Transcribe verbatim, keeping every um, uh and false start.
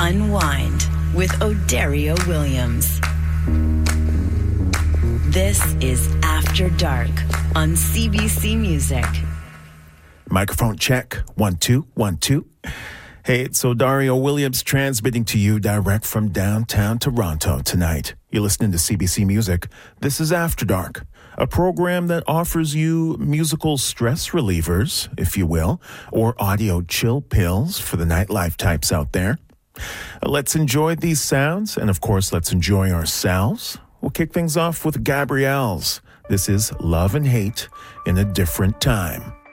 Unwind with Odario Williams. This is After Dark on C B C Music. Microphone check. One, two, one, two. Hey, it's Odario Williams transmitting to you direct from downtown Toronto tonight. You're listening to C B C Music. This is After Dark, a program that offers you musical stress relievers, if you will, or audio chill pills for the nightlife types out there. Let's enjoy these sounds, and of course, let's enjoy ourselves. We'll kick things off with Gabrielle's. This is Love and Hate in a Different Time.